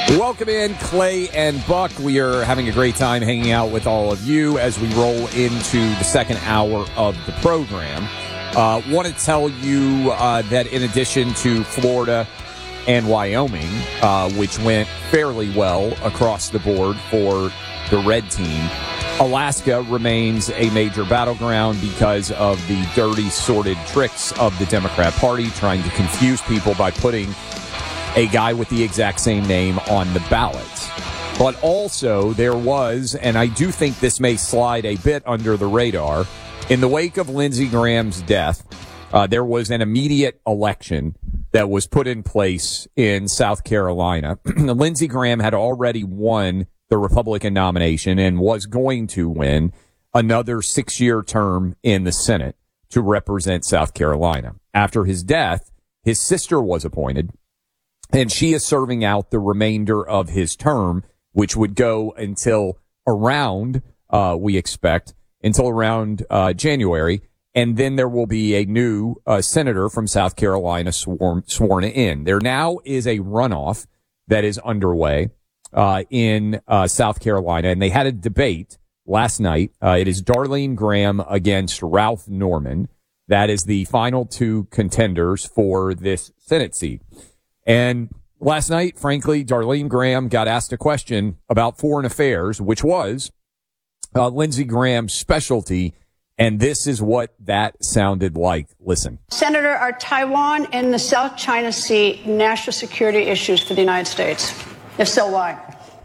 Welcome in, Clay and Buck. We are having a great time hanging out with all of you as we roll into the second hour of the program. Want to tell you that in addition to Florida and Wyoming, which went fairly well across the board for the red team, Alaska remains a major battleground because of the dirty, sordid tricks of the Democrat Party trying to confuse people by putting a guy with the exact same name on the ballot. But also there was, and I do think this may slide a bit under the radar, in the wake of Lindsey Graham's death, there was an immediate election that was put in place in South Carolina. Lindsey Graham had already won the Republican nomination and was going to win another 6-year term in the Senate to represent South Carolina. After his death, his sister was appointed, and she is serving out the remainder of his term, which would go until around, we expect, until around January. And then there will be a new senator from South Carolina sworn in. There now is a runoff that is underway in South Carolina, and they had a debate last night. It is Darlene Graham against Ralph Norman. That is the final two contenders for this Senate seat. And last night, frankly, Darlene Graham got asked a question about foreign affairs, which was Lindsey Graham's specialty, and this is what that sounded like. Listen. Senator, are Taiwan and the South China Sea national security issues for the United States? If so, why?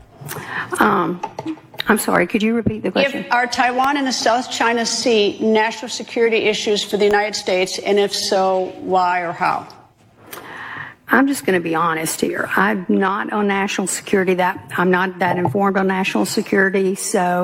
I'm sorry, could you repeat the question? Are Taiwan and the South China Sea national security issues for the United States, and if so, why or how? I'm just going to be honest here. I'm not on national security. I'm not that informed on national security,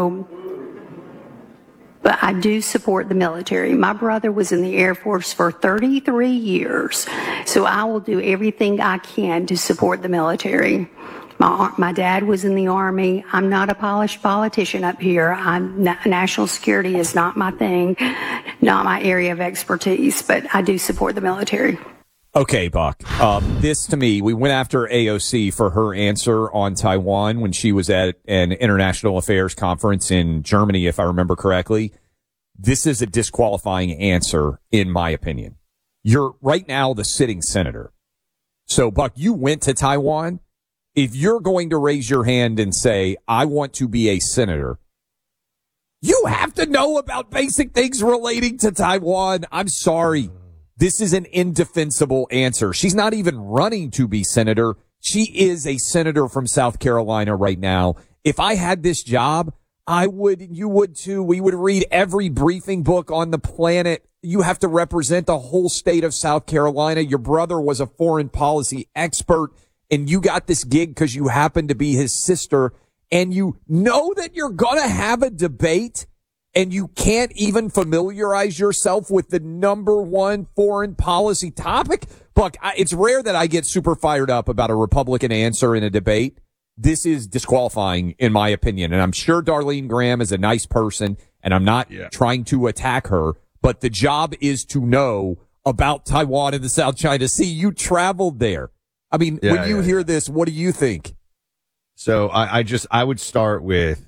but I do support the military. My brother was in the Air Force for 33 years, so I will do everything I can to support the military. My dad was in the Army. I'm not a polished politician up here. National security is not my thing, not my area of expertise, but I do support the military. Okay, Buck. This, to me, we went after AOC for her answer on Taiwan when she was at an international affairs conference in Germany, if I remember correctly. This is a disqualifying answer, in my opinion. You're right now the sitting senator. So, Buck, you went to Taiwan. If you're going to raise your hand and say, I want to be a senator, you have to know about basic things relating to Taiwan. I'm sorry. This is an indefensible answer. She's not even running to be senator. She is a senator from South Carolina right now. If I had this job, I would, you would too. We would read every briefing book on the planet. You have to represent the whole state of South Carolina. Your brother was a foreign policy expert, and you got this gig because you happen to be his sister, and you know that you're going to have a debate, and you can't even familiarize yourself with the number one foreign policy topic. Buck, it's rare that I get super fired up about a Republican answer in a debate. This is disqualifying, in my opinion. And I'm sure Darlene Graham is a nice person, and I'm not trying to attack her. But the job is to know about Taiwan and the South China Sea. You traveled there. I mean, when you hear this, what do you think? So I would start with,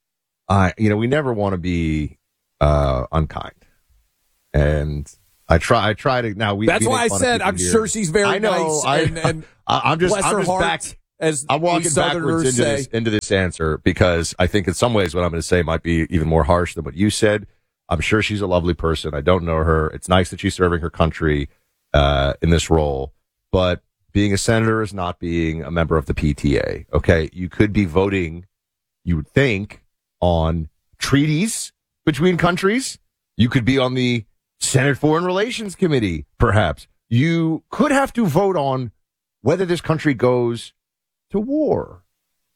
we never want to be unkind, and I try to now. That's why I said I'm sure she's very nice. I'm just back. I'm walking backwards into this answer because I think in some ways what I'm going to say might be even more harsh than what you said. I'm sure she's a lovely person. I don't know her. It's nice that she's serving her country in this role, but being a senator is not being a member of the PTA. Okay, you could be voting, you would think, on treaties between countries. You could be on the Senate Foreign Relations Committee, perhaps. You could have to vote on whether this country goes to war.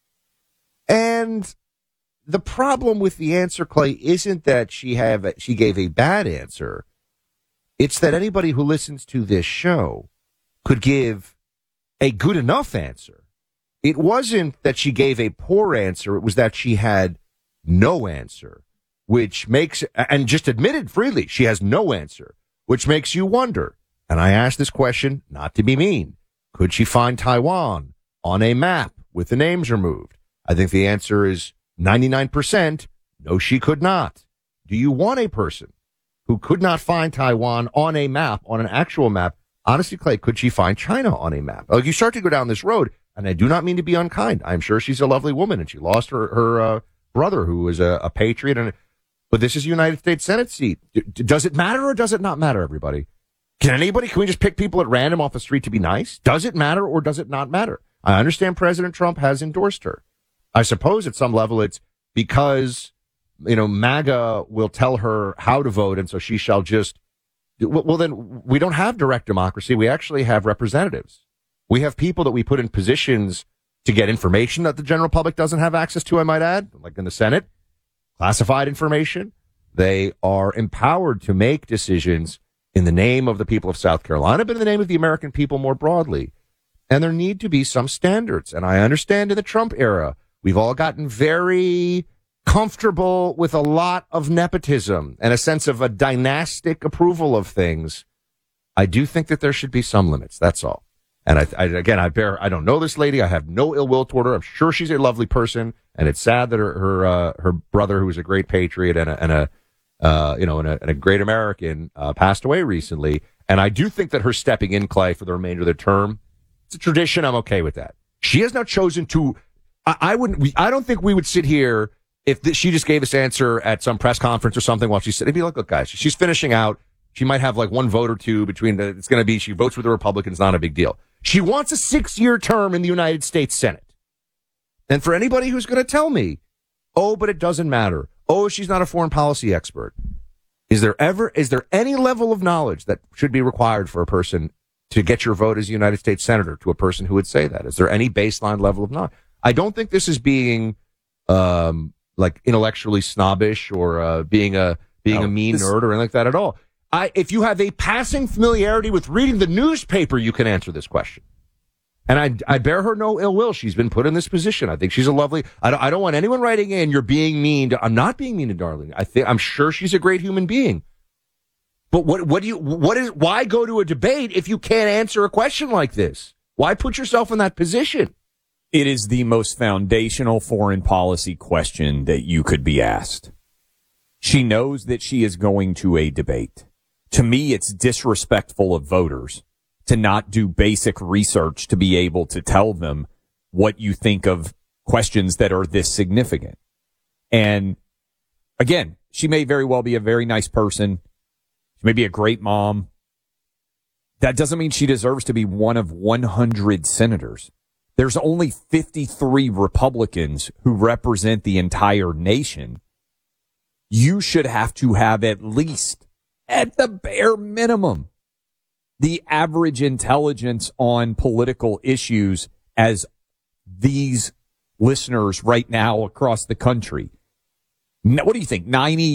And the problem with the answer, Clay, isn't that she gave a bad answer. It's that anybody who listens to this show could give a good enough answer. It wasn't that she gave a poor answer. It was that she had no answer, which makes, and just admitted freely, she has no answer, which makes you wonder. And I ask this question not to be mean. Could she find Taiwan on a map with the names removed? I think the answer is 99%. No, she could not. Do you want a person who could not find Taiwan on a map, on an actual map? Honestly, Clay, could she find China on a map? Like, you start to go down this road, and I do not mean to be unkind. I'm sure she's a lovely woman, and she lost her brother, who was a patriot. But this is a United States Senate seat. Does it matter or does it not matter, everybody? Can we just pick people at random off the street to be nice? Does it matter or does it not matter? I understand President Trump has endorsed her. I suppose at some level it's because, MAGA will tell her how to vote, and so she shall just... Well, then we don't have direct democracy. We actually have representatives. We have people that we put in positions to get information that the general public doesn't have access to, I might add, like in the Senate. Classified information. They are empowered to make decisions in the name of the people of South Carolina, but in the name of the American people more broadly. And there need to be some standards. And I understand in the Trump era, we've all gotten very comfortable with a lot of nepotism and a sense of a dynastic approval of things. I do think that there should be some limits. That's all. And I don't know this lady. I have no ill will toward her. I'm sure she's a lovely person. And it's sad that her brother, who was a great patriot and a great American, passed away recently. And I do think that her stepping in, Clay, for the remainder of the term, it's a tradition. I'm okay with that. She has now chosen to. I don't think we would sit here if she just gave us answer at some press conference or something while she's sitting. It'd be like, look, guys, she's finishing out. She might have like one vote or two between it's going to be she votes with the Republicans, not a big deal. She wants a 6-year term in the United States Senate. And for anybody who's going to tell me, oh, but it doesn't matter. Oh, she's not a foreign policy expert. Is there any level of knowledge that should be required for a person to get your vote as a United States Senator to a person who would say that? Is there any baseline level of knowledge? I don't think this is being, like intellectually snobbish or being a mean nerd or anything like that at all. If you have a passing familiarity with reading the newspaper, you can answer this question. And I bear her no ill will. She's been put in this position. I think she's a lovely. I don't want anyone writing in, you're being mean to. I'm not being mean to Darlene. I'm sure she's a great human being. But why go to a debate if you can't answer a question like this? Why put yourself in that position? It is the most foundational foreign policy question that you could be asked. She knows that she is going to a debate. To me, it's disrespectful of voters to not do basic research to be able to tell them what you think of questions that are this significant. And again, she may very well be a very nice person. She may be a great mom. That doesn't mean she deserves to be one of 100 senators. There's only 53 Republicans who represent the entire nation. You should have to have at least, at the bare minimum, the average intelligence on political issues as these listeners right now across the country. What do you think?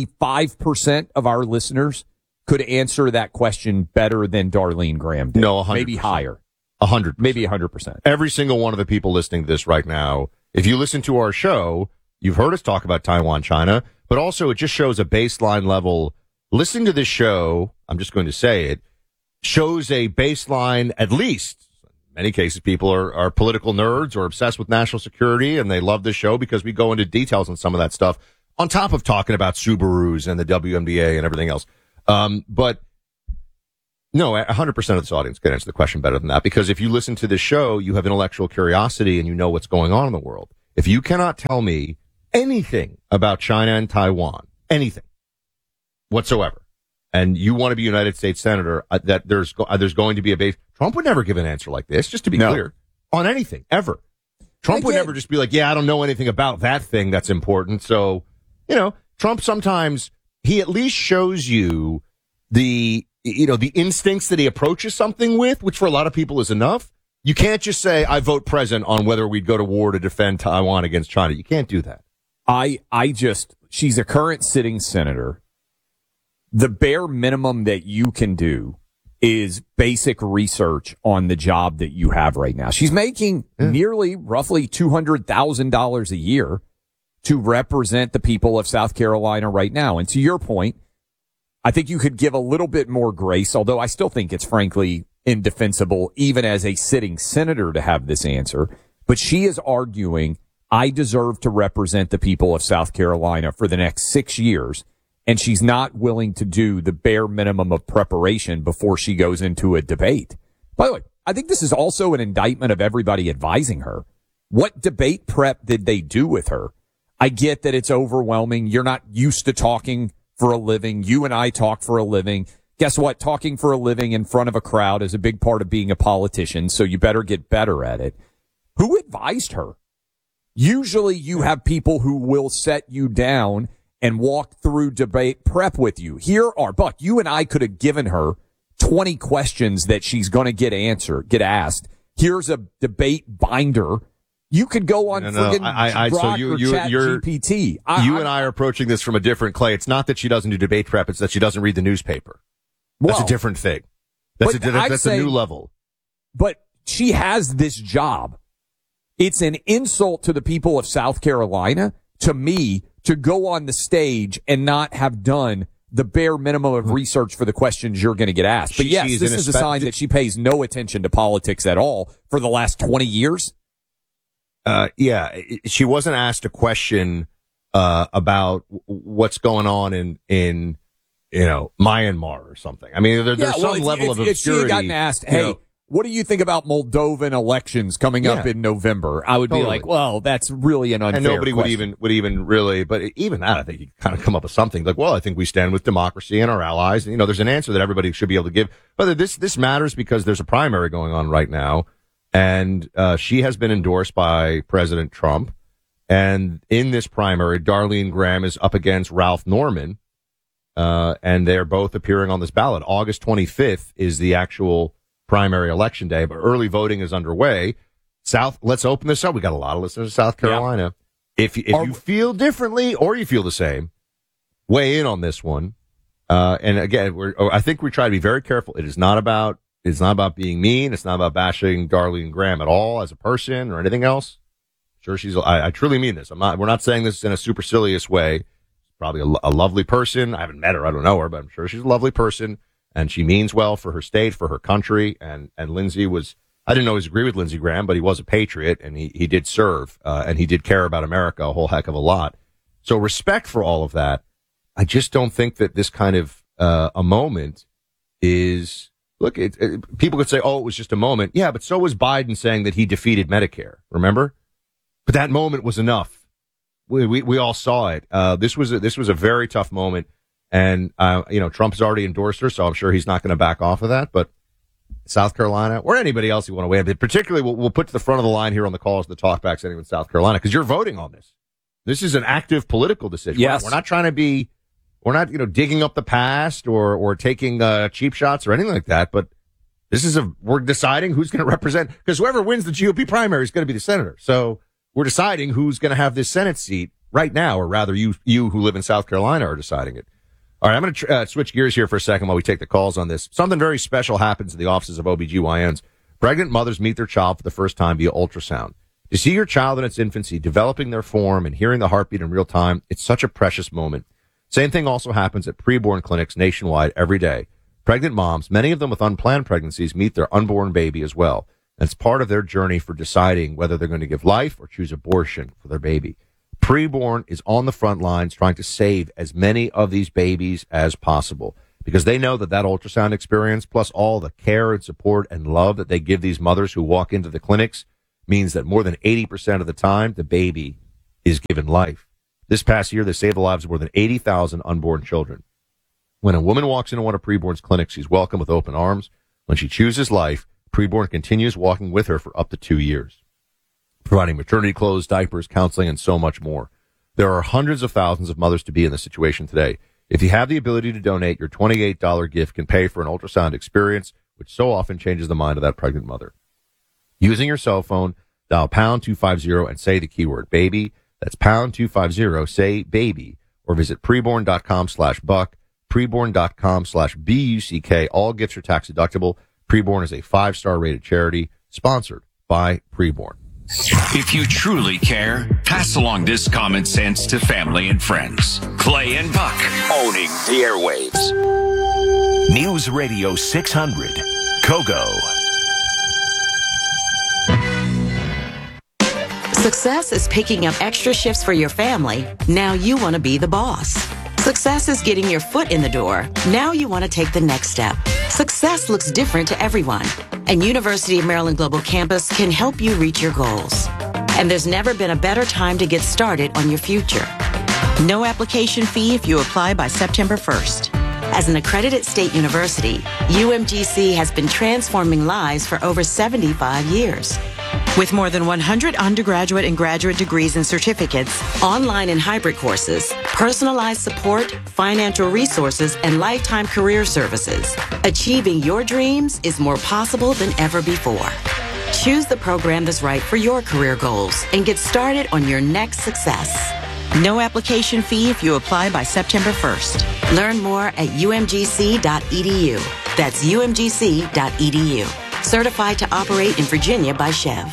95% of our listeners could answer that question better than Darlene Graham did. No, 100%. Maybe higher. 100%. Maybe 100%. Every single one of the people listening to this right now, if you listen to our show, you've heard us talk about Taiwan, China, but also it just shows a baseline level. Listening to this show, I'm just going to say it, shows a baseline, at least, in many cases, people are political nerds or obsessed with national security, and they love this show because we go into details on some of that stuff, on top of talking about Subarus and the WNBA and everything else. But no, 100% of this audience can answer the question better than that, because if you listen to this show, you have intellectual curiosity and you know what's going on in the world. If you cannot tell me anything about China and Taiwan, anything whatsoever, and you want to be United States Senator, that there's going to be a base. Trump would never give an answer like this, just to be clear, on anything, ever. Trump would never just be like, yeah, I don't know anything about that thing that's important. So, Trump sometimes, he at least shows you the instincts that he approaches something with, which for a lot of people is enough. You can't just say, I vote present on whether we'd go to war to defend Taiwan against China. You can't do that. She's a current sitting senator. The bare minimum that you can do is basic research on the job that you have right now. She's making roughly $200,000 a year to represent the people of South Carolina right now. And to your point, I think you could give a little bit more grace, although I still think it's frankly indefensible, even as a sitting senator, to have this answer. But she is arguing, I deserve to represent the people of South Carolina for the next 6 years. And she's not willing to do the bare minimum of preparation before she goes into a debate. By the way, I think this is also an indictment of everybody advising her. What debate prep did they do with her? I get that it's overwhelming. You're not used to talking for a living. You and I talk for a living. Guess what? Talking for a living in front of a crowd is a big part of being a politician, so you better get better at it. Who advised her? Usually you have people who will set you down and walk through debate prep with you. Here are, Buck, you and I could have given her 20 questions that she's going to get asked. Here's a debate binder. You could go on friggin' Grok or ChatGPT. You and I are approaching this from a different clay. It's not that she doesn't do debate prep. It's that she doesn't read the newspaper. That's a different thing. That's a new level. But she has this job. It's an insult to the people of South Carolina, to me, to go on the stage and not have done the bare minimum of research for the questions you're going to get asked. But yes, this is a sign that she pays no attention to politics at all for the last 20 years. Yeah, she wasn't asked a question about what's going on in Myanmar or something. I mean, there's some level of obscurity. If she had gotten asked, hey, what do you think about Moldovan elections coming up in November? I would be like, well, that's really an unfair question. And nobody question. would even really, but even that, I think you kind of come up with something like, well, I think we stand with democracy and our allies. And, there's an answer that everybody should be able to give. But this matters because there's a primary going on right now. And she has been endorsed by President Trump. And in this primary, Darlene Graham is up against Ralph Norman. And they're both appearing on this ballot. August 25th is the actual primary election day, but early voting is underway. Let's open this up. We got a lot of listeners in South Carolina. Yeah. If you feel differently or you feel the same, weigh in on this one. And again, I think we try to be very careful. It's not about being mean. It's not about bashing Darlene Graham at all as a person or anything else. Sure, I truly mean this. We're not saying this in a supercilious way. Probably a lovely person. I haven't met her. I don't know her, but I'm sure she's a lovely person. And she means well for her state, for her country. And Lindsey I didn't always agree with Lindsey Graham, but he was a patriot and he did serve, and he did care about America a whole heck of a lot. So respect for all of that. I just don't think that this kind of, a moment is, look, people could say, oh, it was just a moment. Yeah, but so was Biden saying that he defeated Medicare. Remember? But that moment was enough. We all saw it. This was a very tough moment. And, Trump has already endorsed her, so I'm sure he's not going to back off of that. But South Carolina, or anybody else you want to weigh in, particularly we'll put to the front of the line here on the calls, the talkbacks, anyone in South Carolina, because you're voting on this. This is an active political decision. Yes. We're not digging up the past or taking cheap shots or anything like that. But we're deciding who's going to represent, because whoever wins the GOP primary is going to be the senator. So we're deciding who's going to have this Senate seat right now, or rather you who live in South Carolina are deciding it. All right, I'm going to switch gears here for a second while we take the calls on this. Something very special happens in the offices of OBGYNs. Pregnant mothers meet their child for the first time via ultrasound. To see your child in its infancy, developing their form and hearing the heartbeat in real time, it's such a precious moment. Same thing also happens at preborn clinics nationwide every day. Pregnant moms, many of them with unplanned pregnancies, meet their unborn baby as well. And it's part of their journey for deciding whether they're going to give life or choose abortion for their baby. Preborn is on the front lines trying to save as many of these babies as possible, because they know that ultrasound experience, plus all the care and support and love that they give these mothers who walk into the clinics, means that more than 80% of the time the baby is given life. This past year, they saved the lives of more than 80,000 unborn children. When a woman walks into one of Preborn's clinics, she's welcomed with open arms. When she chooses life, Preborn continues walking with her for up to 2 years, providing maternity clothes, diapers, counseling, and so much more. There are hundreds of thousands of mothers to be in this situation today. If you have the ability to donate, your $28 gift can pay for an ultrasound experience, which so often changes the mind of that pregnant mother. Using your cell phone, dial pound 250 and say the keyword baby. That's pound 250, say baby, or visit preborn.com/buck, preborn.com/BUCK. All gifts are tax deductible. Preborn is a 5-star rated charity sponsored by Preborn. If you truly care, pass along this common sense to family and friends. Clay and Buck, owning the airwaves. News Radio 600, Kogo. Success is picking up extra shifts for your family. Now you want to be the boss. Success is getting your foot in the door. Now you want to take the next step. Success looks different to everyone, and University of Maryland Global Campus can help you reach your goals. And there's never been a better time to get started on your future. No application fee if you apply by September 1st. As an accredited state university, UMGC has been transforming lives for over 75 years. With more than 100 undergraduate and graduate degrees and certificates, online and hybrid courses, personalized support, financial resources, and lifetime career services, achieving your dreams is more possible than ever before. Choose the program that's right for your career goals and get started on your next success. No application fee if you apply by September 1st. Learn more at umgc.edu. That's umgc.edu. Certified to operate in Virginia by Chev.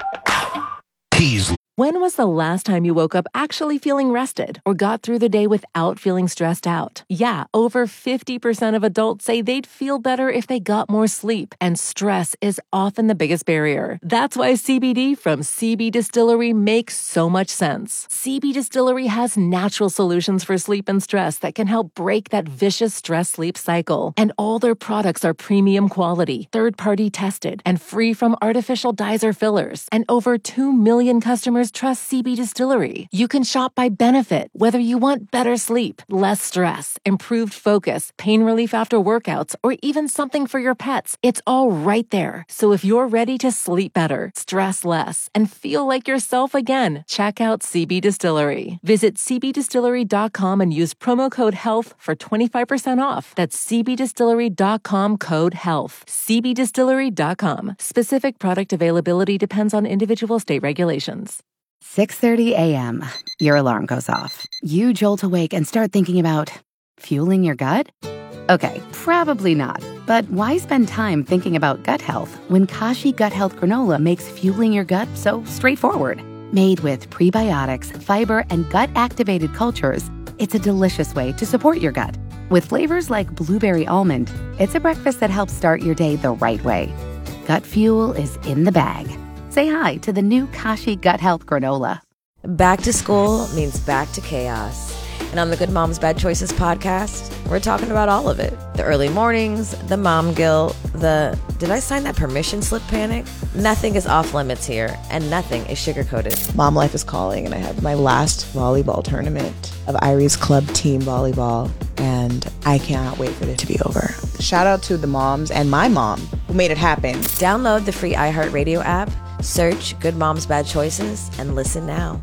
When was the last time you woke up actually feeling rested or got through the day without feeling stressed out? Yeah, over 50% of adults say they'd feel better if they got more sleep, and stress is often the biggest barrier. That's why CBD from CB Distillery makes so much sense. CB Distillery has natural solutions for sleep and stress that can help break that vicious stress-sleep cycle. And all their products are premium quality, third-party tested, and free from artificial dyes or fillers. And over 2 million customers trust CB Distillery. You can shop by benefit, whether you want better sleep, less stress, improved focus, pain relief after workouts, or even something for your pets. It's all right there. So if you're ready to sleep better, stress less, and feel like yourself again, check out CB Distillery. Visit cbdistillery.com and use promo code HEALTH for 25% off. That's cbdistillery.com code HEALTH. cbdistillery.com. Specific product availability depends on individual state regulations. 6:30 a.m. Your alarm goes off. You jolt awake and start thinking about fueling your gut? Okay, probably not. But why spend time thinking about gut health when Kashi Gut Health Granola makes fueling your gut so straightforward? Made with prebiotics, fiber, and gut-activated cultures, it's a delicious way to support your gut. With flavors like blueberry almond, it's a breakfast that helps start your day the right way. Gut fuel is in the bag. Say hi to the new Kashi Gut Health Granola. Back to school means back to chaos. And on the Good Moms Bad Choices podcast, we're talking about all of it. The early mornings, the mom guilt, the did I sign that permission slip panic? Nothing is off limits here, and nothing is sugar-coated. Mom life is calling, and I have my last volleyball tournament of Irie's club team volleyball, and I cannot wait for it to be over. Shout out to the moms and my mom who made it happen. Download the free iHeartRadio app, search Good Moms Bad Choices, and listen now.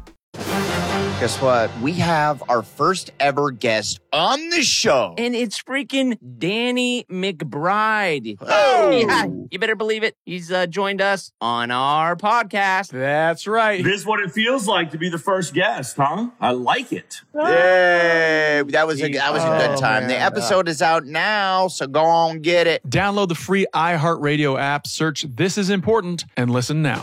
Guess what? We have our first ever guest on the show. And it's freaking Danny McBride. Oh! Yeah, you better believe it. He's joined us on our podcast. That's right. This is what it feels like to be the first guest, huh? I like it. Yay! That was a good time. Man. The episode is out now, so go on get it. Download the free iHeartRadio app, search This Is Important, and listen now.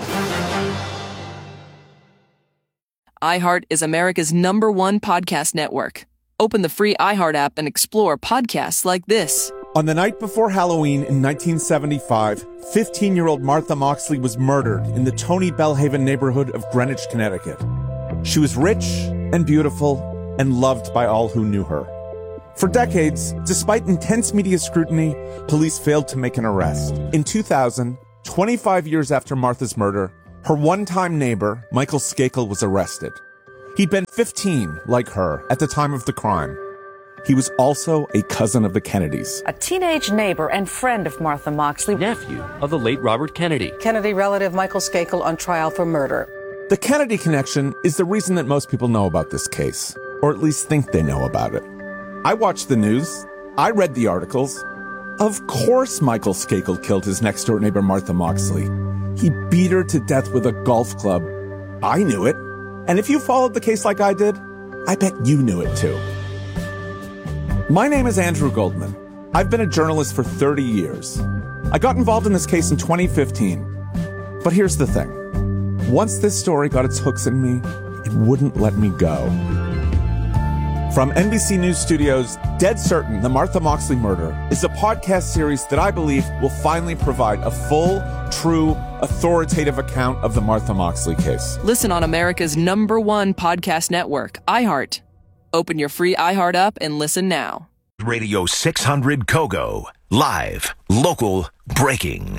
iHeart is America's #1 podcast network. Open the free iHeart app and explore podcasts like this. On the night before Halloween in 1975, 15-year-old Martha Moxley was murdered in the Tony Bellhaven neighborhood of Greenwich, Connecticut. She was rich and beautiful and loved by all who knew her. For decades, despite intense media scrutiny, police failed to make an arrest. In 2000, 25 years after Martha's murder, her one-time neighbor, Michael Skakel, was arrested. He'd been 15, like her, at the time of the crime. He was also a cousin of the Kennedys. A teenage neighbor and friend of Martha Moxley. Nephew of the late Robert Kennedy. Kennedy relative Michael Skakel on trial for murder. The Kennedy connection is the reason that most people know about this case, or at least think they know about it. I watched the news. I read the articles. Of course Michael Skakel killed his next-door neighbor Martha Moxley. He beat her to death with a golf club. I knew it. And if you followed the case like I did, I bet you knew it too. My name is Andrew Goldman. I've been a journalist for 30 years. I got involved in this case in 2015. But here's the thing. Once this story got its hooks in me, it wouldn't let me go. From NBC News Studios, Dead Certain, The Martha Moxley Murder is a podcast series that I believe will finally provide a full, true, authoritative account of the Martha Moxley case. Listen on America's #1 podcast network, iHeart. Open your free iHeart app and listen now. Radio 600 Kogo. Live, local, breaking.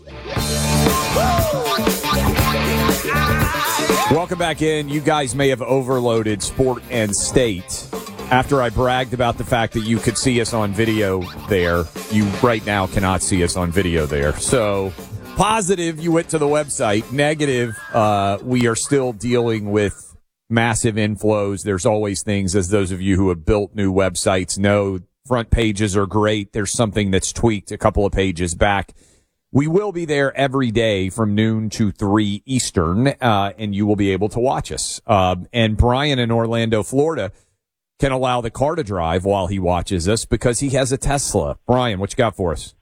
Welcome back in. You guys may have overloaded Sport and State. After I bragged about the fact that you could see us on video there, you right now cannot see us on video there. So, positive, you went to the website. Negative, we are still dealing with massive inflows. There's always things, as those of you who have built new websites know, front pages are great. There's something that's tweaked a couple of pages back. We will be there every day from noon to 3 Eastern, and you will be able to watch us. And Brian in Orlando, Florida, can allow the car to drive while he watches us because he has a Tesla. Brian, what you got for us?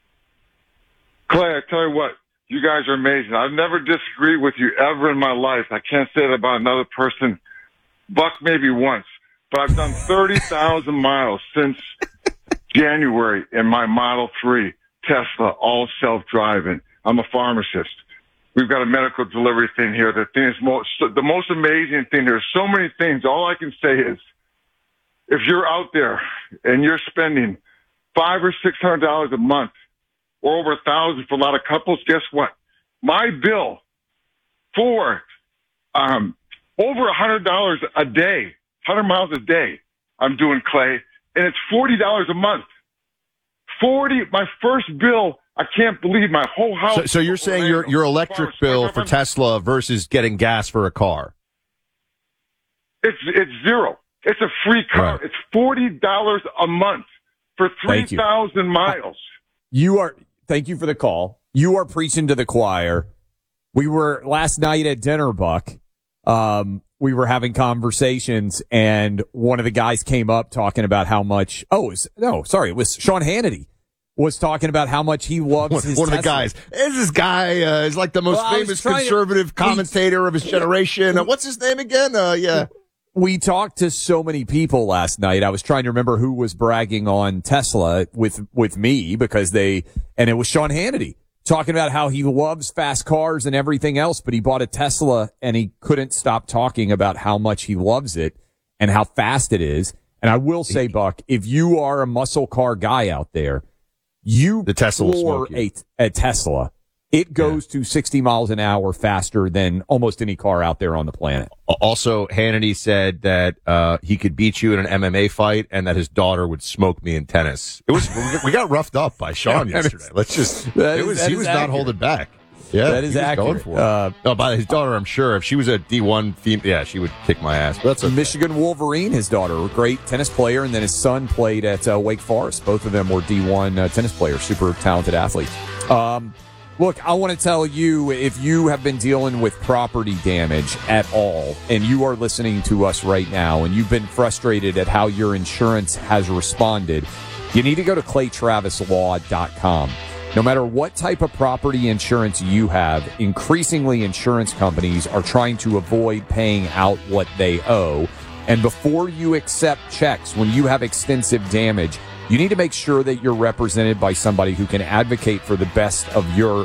Clay, I tell you what, you guys are amazing. I've never disagreed with you ever in my life. I can't say that about another person. Buck maybe once. But I've done 30,000 miles since January in my Model 3 Tesla, all self-driving. I'm a pharmacist. We've got a medical delivery thing here. The thing is the most amazing thing. There's so many things. All I can say is, if you're out there and you're spending $500 or $600 a month, or over $1,000 for a lot of couples, guess what? My bill for over $100 a day, 100 miles a day, I'm doing, Clay, and it's $40 a month. My first bill, I can't believe my whole house. So you're saying your electric bill for Tesla versus getting gas for a car? It's zero. It's a free car. Right. It's $40 a month for 3,000 miles. Thank you for the call. You are preaching to the choir. We were last night at dinner, Buck. We were having conversations, and one of the guys came up talking about how much. It was Sean Hannity was talking about how much he loves his one Tesla. Of the guys. This guy is like the most famous conservative commentator of his generation. What's his name again? Yeah. We talked to so many people last night. I was trying to remember who was bragging on Tesla with me and it was Sean Hannity talking about how he loves fast cars and everything else, but he bought a Tesla and he couldn't stop talking about how much he loves it and how fast it is. And I will say, Buck, if you are a muscle car guy out there, the Tesla will smoke you. A Tesla. It goes to 60 miles an hour faster than almost any car out there on the planet. Also, Hannity said that he could beat you in an MMA fight and that his daughter would smoke me in tennis. We got roughed up by Sean yesterday. He was not holding back. Yeah, that is accurate. By his daughter, I'm sure if she was a D1 female, she would kick my ass. But that's okay. Michigan Wolverine, his daughter, a great tennis player, and then his son played at Wake Forest. Both of them were D1 tennis players, super talented athletes. Look, I want to tell you, if you have been dealing with property damage at all, and you are listening to us right now, and you've been frustrated at how your insurance has responded, you need to go to ClayTravisLaw.com. No matter what type of property insurance you have, increasingly insurance companies are trying to avoid paying out what they owe. And before you accept checks, when you have extensive damage, you need to make sure that you're represented by somebody who can advocate for the best of your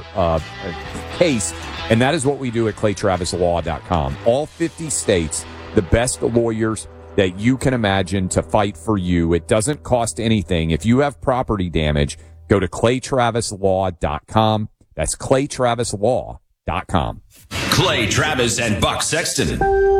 case. And that is what we do at ClayTravisLaw.com. All 50 states, the best lawyers that you can imagine to fight for you. It doesn't cost anything. If you have property damage, go to ClayTravisLaw.com. That's ClayTravisLaw.com. Clay Travis and Buck Sexton.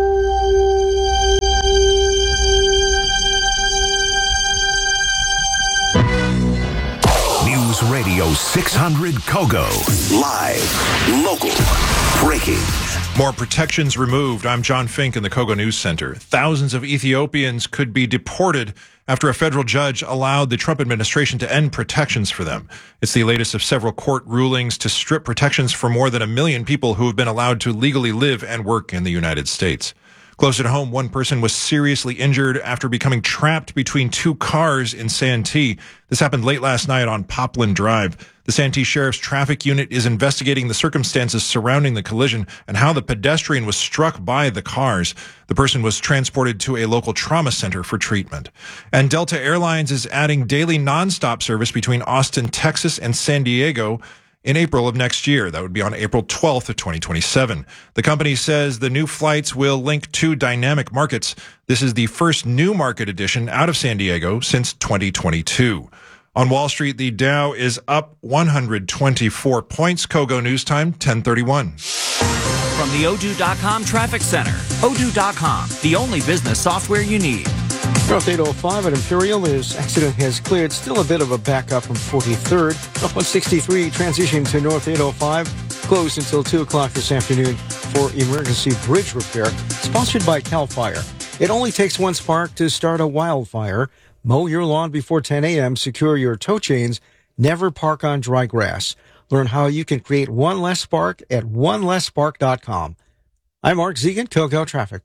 News Radio 600 Kogo. Live, local, breaking. More protections removed. I'm John Fink in the Kogo News Center. Thousands of Ethiopians could be deported after a federal judge allowed the Trump administration to end protections for them. It's the latest of several court rulings to strip protections for more than 1 million people who have been allowed to legally live and work in the United States. Closer to home, one person was seriously injured after becoming trapped between two cars in Santee. This happened late last night on Popland Drive. The Santee Sheriff's Traffic Unit is investigating the circumstances surrounding the collision and how the pedestrian was struck by the cars. The person was transported to a local trauma center for treatment. And Delta Airlines is adding daily nonstop service between Austin, Texas and San Diego in April of next year. That would be on April 12th of 2027. The company says the new flights will link two dynamic markets. This is the first new market addition out of San Diego since 2022. On Wall Street, the Dow is up 124 points. Kogo News Time, 10:31. From the Odoo.com Traffic Center, Odoo.com, the only business software you need. North 805 at Imperial, this accident has cleared. Still a bit of a backup from 43rd. Up on 63, transition to North 805. Closed until 2 o'clock this afternoon for emergency bridge repair. Sponsored by CAL FIRE. It only takes one spark to start a wildfire. Mow your lawn before 10 a.m. Secure your tow chains. Never park on dry grass. Learn how you can create one less spark at onelessspark.com. I'm Mark Zegan, Kogo Traffic.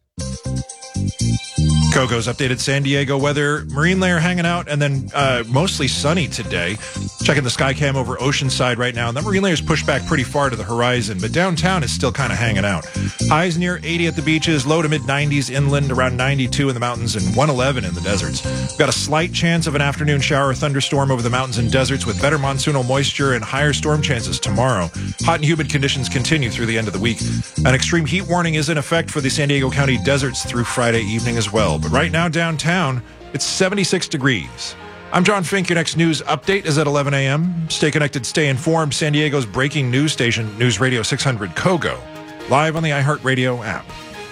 Kogo's updated San Diego weather. Marine layer hanging out and then mostly sunny today. Checking the Skycam over Oceanside right now. And that marine layer's pushed back pretty far to the horizon, but downtown is still kind of hanging out. Highs near 80 at the beaches, low to mid 90s inland, around 92 in the mountains, and 111 in the deserts. We've got a slight chance of an afternoon shower or thunderstorm over the mountains and deserts with better monsoonal moisture and higher storm chances tomorrow. Hot and humid conditions continue through the end of the week. An extreme heat warning is in effect for the San Diego County deserts through Friday evening as well. But right now downtown, it's 76 degrees. I'm John Fink. Your next news update is at 11 a.m. Stay connected, stay informed. San Diego's breaking news station, News Radio 600 Kogo, live on the iHeartRadio app.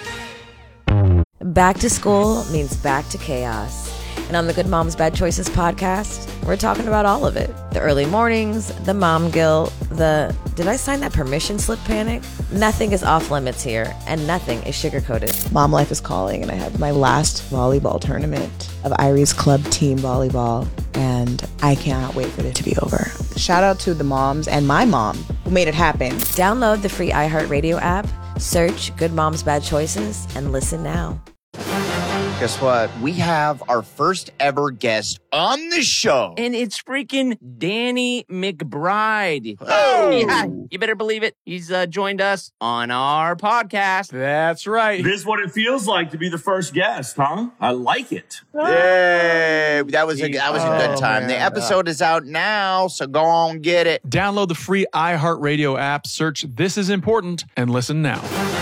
Back to school means back to chaos. And on the Good Moms Bad Choices podcast, we're talking about all of it. The early mornings, the mom guilt, the did I sign that permission slip panic? Nothing is off limits here, and nothing is sugar-coated. Mom life is calling, and I have my last volleyball tournament of Irie's Club Team Volleyball, and I cannot wait for it to be over. Shout out to the moms and my mom who made it happen. Download the free iHeartRadio app, search Good Moms Bad Choices, and listen now. Guess what? We have our first ever guest on the show. And it's freaking Danny McBride. Oh! Yeah, you better believe it. He's joined us on our podcast. That's right. This is what it feels like to be the first guest, huh? I like it. Yay! That was a good time. Man. The episode is out now, so go on get it. Download the free iHeartRadio app, search This Is Important, and listen now.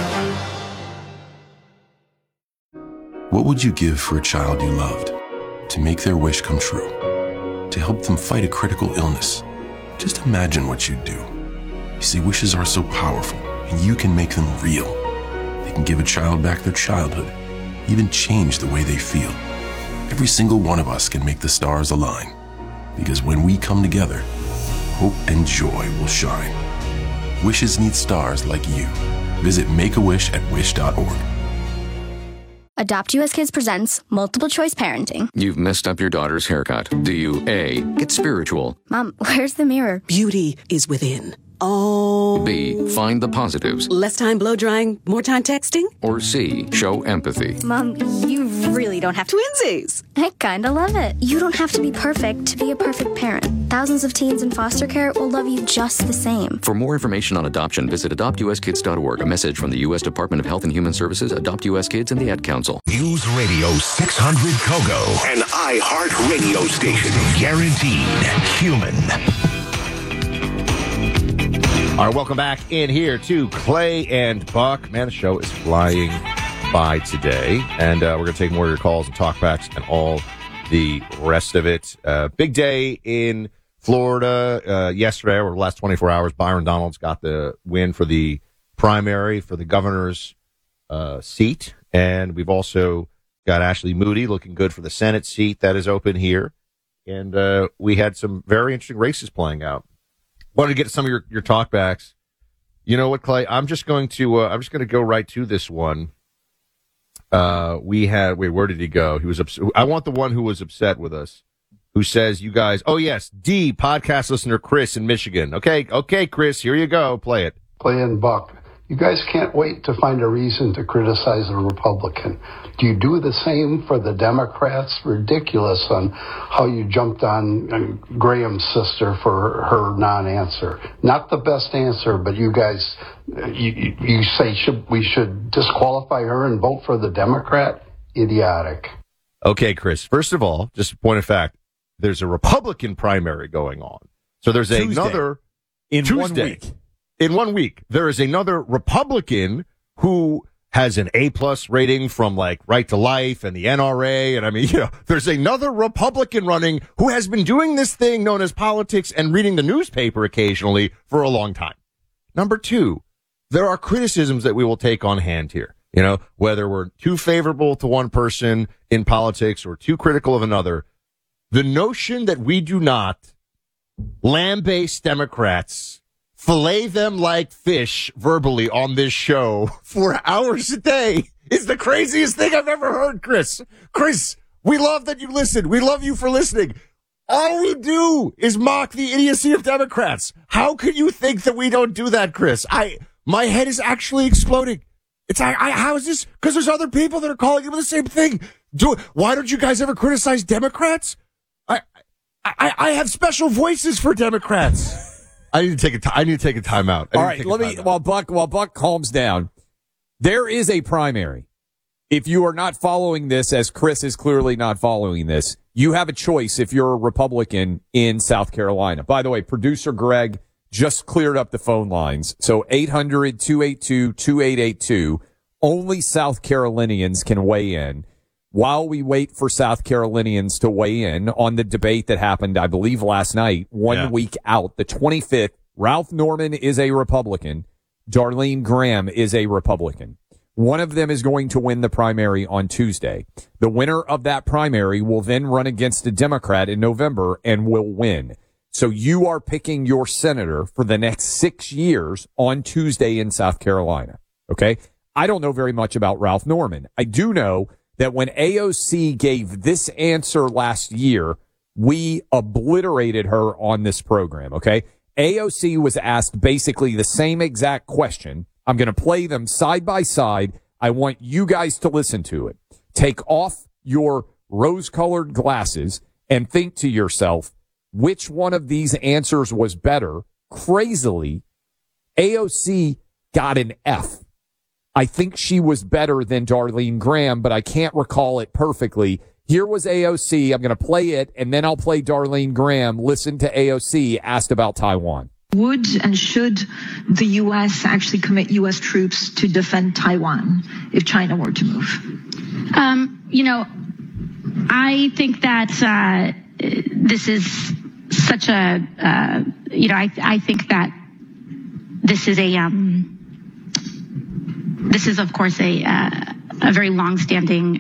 What would you give for a child you loved? To make their wish come true? To help them fight a critical illness? Just imagine what you'd do. You see, wishes are so powerful, and you can make them real. They can give a child back their childhood, even change the way they feel. Every single one of us can make the stars align. Because when we come together, hope and joy will shine. Wishes need stars like you. Visit makeawish@wish.org. Adopt US Kids presents Multiple Choice Parenting. You've messed up your daughter's haircut. Do you A, get spiritual? Mom, where's the mirror? Beauty is within. Oh. B, find the positives? Less time blow drying, more time texting? Or C, show empathy? Mom, you really don't have to. Twinsies! I kinda love it. You don't have to be perfect to be a perfect parent. Thousands of teens in foster care will love you just the same. For more information on adoption, visit adoptuskids.org. A message from the U.S. Department of Health and Human Services, Adopt U.S. Kids, and the Ad Council. News Radio 600 Kogo, an iHeart radio station. Guaranteed human. All right, welcome back in here to Clay and Buck. Man, the show is flying by today, and we're going to take more of your calls and talkbacks and all the rest of it. Big day in Florida yesterday, or the last 24 hours. Byron Donalds got the win for the primary for the governor's seat, and we've also got Ashley Moody looking good for the Senate seat that is open here, and we had some very interesting races playing out. Wanted to get some of your talkbacks. You know what, Clay? I'm just going to go right to this one. Where did he go? He was upset. I want the one who was upset with us, who says, you guys, oh yes, podcast listener Chris in Michigan. Okay, Chris, here you go. Play it. Clay and Buck. You guys can't wait to find a reason to criticize a Republican. Do you do the same for the Democrats? Ridiculous on how you jumped on Graham's sister for her non-answer. Not the best answer, but you guys, you say we should disqualify her and vote for the Democrat? Idiotic. Okay, Chris, first of all, just a point of fact, there's a Republican primary going on. So there's another in Tuesday. 1 week. In 1 week, there is another Republican who has an A+ rating from like Right to Life and the NRA. And I mean, there's another Republican running who has been doing this thing known as politics and reading the newspaper occasionally for a long time. Number two, there are criticisms that we will take on hand here. Whether we're too favorable to one person in politics or too critical of another, the notion that we do not lambaste Democrats, fillet them like fish verbally on this show for hours a day is the craziest thing I've ever heard, Chris. Chris, we love that you listen. We love you for listening. All we do is mock the idiocy of Democrats. How can you think that we don't do that, Chris? My head is actually exploding. It's how is this? Because there's other people that are calling you with the same thing. Why don't you guys ever criticize Democrats? I have special voices for Democrats. I need to take a timeout. All right, while Buck calms down, there is a primary. If you are not following this, as Chris is clearly not following this, you have a choice if you're a Republican in South Carolina. By the way, producer Greg just cleared up the phone lines. So 800-282-2882. Only South Carolinians can weigh in. While we wait for South Carolinians to weigh in on the debate that happened, I believe, last night, 1 week out, the 25th, Ralph Norman is a Republican. Darlene Graham is a Republican. One of them is going to win the primary on Tuesday. The winner of that primary will then run against a Democrat in November and will win. So you are picking your senator for the next 6 years on Tuesday in South Carolina. Okay? I don't know very much about Ralph Norman. I do know that when AOC gave this answer last year, we obliterated her on this program, okay? AOC was asked basically the same exact question. I'm going to play them side by side. I want you guys to listen to it. Take off your rose-colored glasses and think to yourself, which one of these answers was better? Crazily, AOC got an F. I think she was better than Darlene Graham, but I can't recall it perfectly. Here was AOC. I'm going to play it, and then I'll play Darlene Graham. Listen to AOC asked about Taiwan. Would and should the U.S. actually commit U.S. troops to defend Taiwan if China were to move? I think that this is such a, I think that this is this is, of course, a very longstanding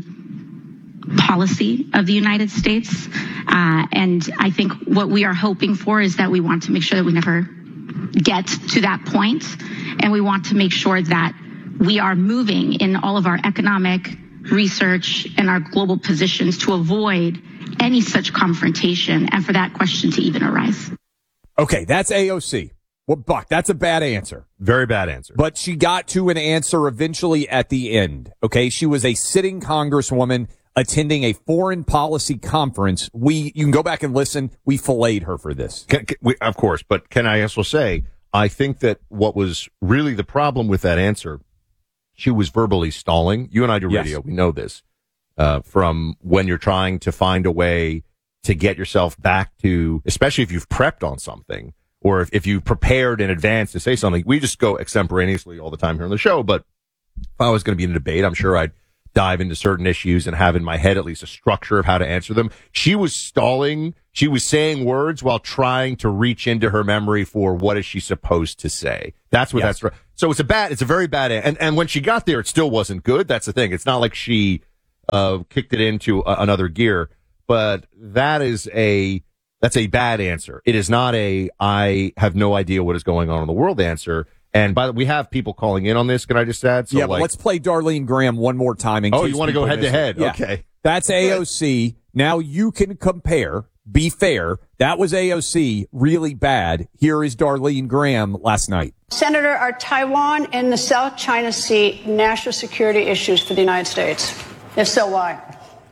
policy of the United States. And I think what we are hoping for is that we want to make sure that we never get to that point. And we want to make sure that we are moving in all of our economic research and our global positions to avoid any such confrontation and for that question to even arise. Okay, that's AOC. Well, Buck, that's a bad answer. Very bad answer. But she got to an answer eventually at the end. Okay, she was a sitting congresswoman attending a foreign policy conference. You can go back and listen. We filleted her for this. Of course, but can I also say, I think that what was really the problem with that answer, she was verbally stalling. You and I do radio. Yes. We know this. From when you're trying to find a way to get yourself back to, especially if you've prepped on something, or if you prepared in advance to say something. We just go extemporaneously all the time here on the show, but if I was going to be in a debate, I'm sure I'd dive into certain issues and have in my head at least a structure of how to answer them. She was stalling. She was saying words while trying to reach into her memory for what is she supposed to say. That's what that's. So it's a very bad, and when she got there, it still wasn't good. That's the thing. It's not like she kicked it into another gear, but that's a bad answer. It is not I have no idea what is going on in the world answer. And by the way, we have people calling in on this. Can I just add? So but let's play Darlene Graham one more time. You want to go head to head? Yeah. Okay. That's AOC. Now you can compare, be fair, That was AOC, really bad. Here is Darlene Graham last night. Senator, are Taiwan and the South China Sea national security issues for the United States? If so, why?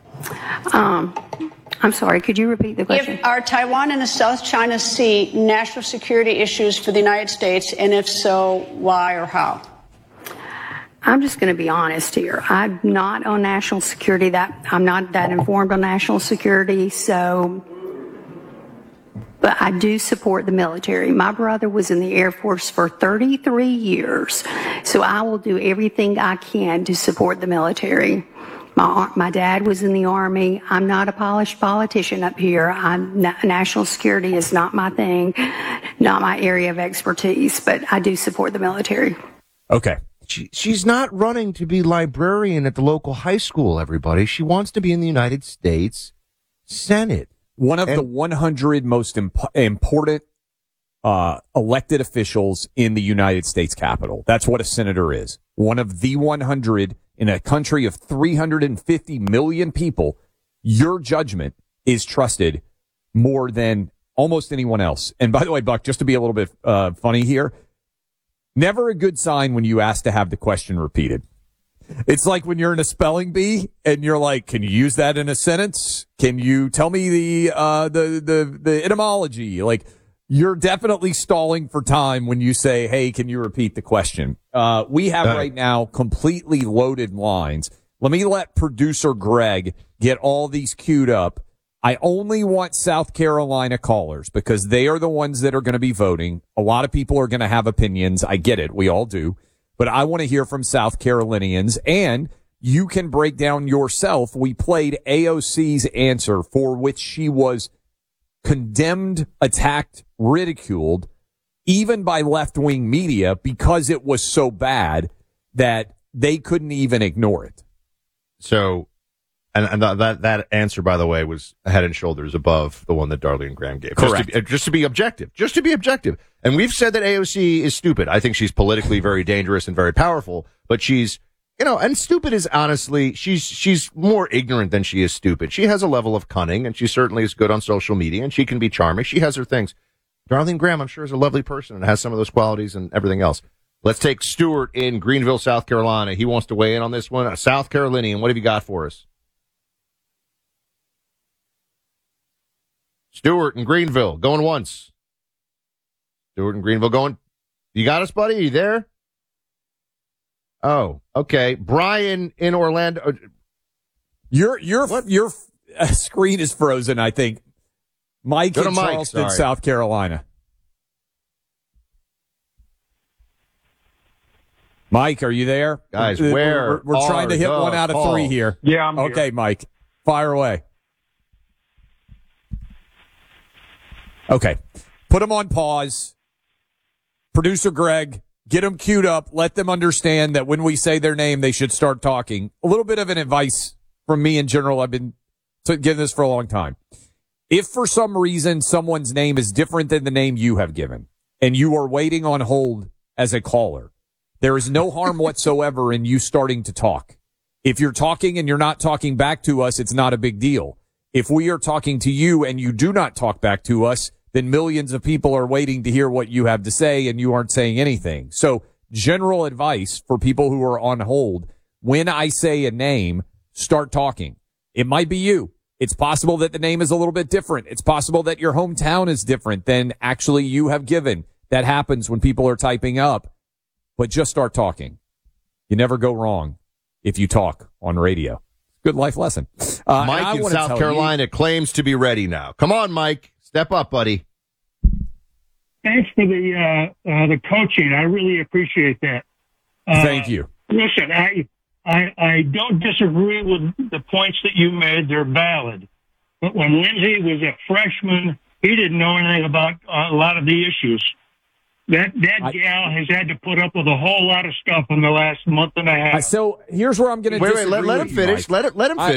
I'm sorry, could you repeat the question? Are Taiwan and the South China Sea national security issues for the United States, and if so, why or how? I'm just going to be honest here. I'm not on national security. I'm not that informed on national security, but I do support the military. My brother was in the Air Force for 33 years, so I will do everything I can to support the military. My dad was in the Army. I'm not a polished politician up here. National security is not my thing, not my area of expertise, but I do support the military. Okay. She's not running to be librarian at the local high school, everybody. She wants to be in the United States Senate. One of the 100 most important elected officials in the United States Capitol. That's what a senator is. One of the 100 in a country of 350 million people. Your judgment is trusted more than almost anyone else. And by the way, Buck, just to be a little bit funny here, never a good sign when you ask to have the question repeated. It's like when you're in a spelling bee and you're like, can you use that in a sentence? Can you tell me the etymology? Like, you're definitely stalling for time when you say, hey, can you repeat the question? We have right now completely loaded lines. Let me let producer Greg get all these queued up. I only want South Carolina callers because they are the ones that are going to be voting. A lot of people are going to have opinions. I get it. We all do. But I want to hear from South Carolinians, and you can break down yourself. We played AOC's answer, for which she was condemned, attacked, ridiculed, even by left-wing media, because it was so bad that they couldn't even ignore it. So, and that answer, by the way, was head and shoulders above the one that Darlene Graham gave. Correct. Just to be objective. Just to be objective. And we've said that AOC is stupid. I think she's politically very dangerous and very powerful, but she's, and stupid is honestly, she's more ignorant than she is stupid. She has a level of cunning, and she certainly is good on social media, and she can be charming. She has her things. Darlene Graham, I'm sure, is a lovely person and has some of those qualities and everything else. Let's take Stuart in Greenville, South Carolina. He wants to weigh in on this one. South Carolinian, what have you got for us? Stuart in Greenville, going once. Stuart in Greenville going. You got us, buddy? Are you there? Oh, okay. Brian in Orlando. Your screen is frozen, I think. Mike in Charleston, South Carolina. Mike, are you there? Guys, where we're trying to hit one out of three here. Yeah, I'm here. Okay, Mike. Fire away. Okay. Put them on pause. Producer Greg, get them queued up. Let them understand that when we say their name, they should start talking. A little bit of an advice from me in general. I've been giving this for a long time. If for some reason someone's name is different than the name you have given, and you are waiting on hold as a caller, there is no harm whatsoever in you starting to talk. If you're talking and you're not talking back to us, it's not a big deal. If we are talking to you and you do not talk back to us, then millions of people are waiting to hear what you have to say and you aren't saying anything. So general advice for people who are on hold, when I say a name, start talking. It might be you. It's possible that the name is a little bit different. It's possible that your hometown is different than actually you have given. That happens when people are typing up. But just start talking. You never go wrong if you talk on radio. Good life lesson. Mike in South Carolina claims to be ready now. Come on, Mike. Step up, buddy. Thanks for the coaching. I really appreciate that. Thank you. Listen, I don't disagree with the points that you made. They're valid. But when Lindsey was a freshman, he didn't know anything about a lot of the issues. That gal has had to put up with a whole lot of stuff in the last month and a half. So here's where I'm going to disagree. Let him finish. Let him finish.